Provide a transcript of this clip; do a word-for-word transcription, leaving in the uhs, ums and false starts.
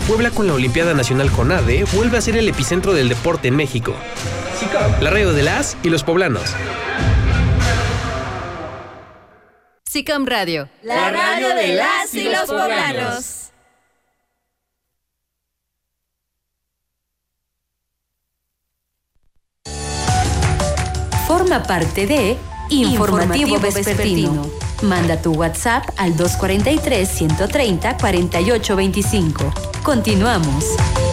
Puebla con la Olimpiada Nacional CONADE vuelve a ser el epicentro del deporte en México. La radio de las y los poblanos. SICAM Radio. La radio de las y los poblanos. Forma parte de Informativo, Informativo Vespertino. Vespertino. Manda tu WhatsApp al dos cuatro tres, uno tres cero, cuatro ocho dos cinco. Continuamos.